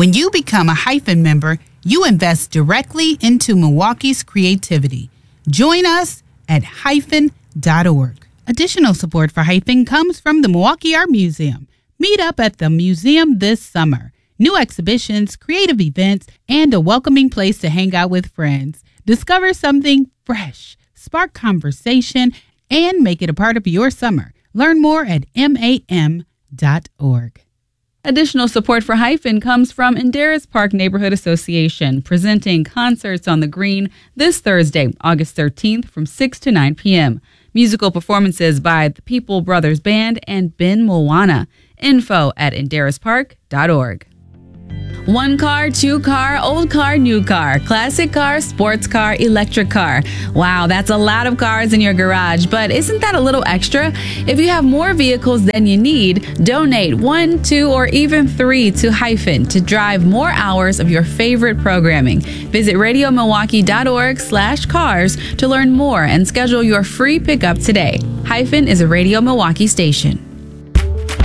When you become a Hyphen member, you invest directly into Milwaukee's creativity. Join us at hyphen.org. Additional support for Hyphen comes from the Milwaukee Art Museum. Meet up at the museum this summer. New exhibitions, creative events, and a welcoming place to hang out with friends. Discover something fresh, spark conversation, and make it a part of your summer. Learn more at mam.org. Additional support for Hyphen comes from Indara's Park Neighborhood Association, presenting Concerts on the Green this Thursday, August 13th from 6 to 9 p.m. Musical performances by the People Brothers Band and Ben Moana. Info at indaraspark.org. One car, two car, old car, new car, classic car, sports car, electric car. Wow, that's a lot of cars in your garage, but isn't that a little extra? If you have more vehicles than you need, donate 1, 2, or even 3 to Hyphen to drive more hours of your favorite programming. Visit radiomilwaukee.org/cars to learn more and schedule your free pickup today. Hyphen is a Radio Milwaukee station.